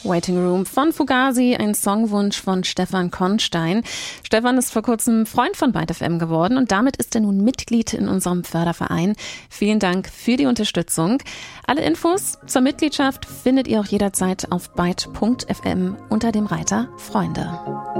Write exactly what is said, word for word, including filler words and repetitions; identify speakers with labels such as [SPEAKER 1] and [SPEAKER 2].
[SPEAKER 1] Waiting Room von Fugazi, ein Songwunsch von Stefan Konstein. Stefan ist vor kurzem Freund von Byte F M geworden und damit ist er nun Mitglied in unserem Förderverein. Vielen Dank für die Unterstützung. Alle Infos zur Mitgliedschaft findet ihr auch jederzeit auf byte punkt f m unter dem Reiter Freunde.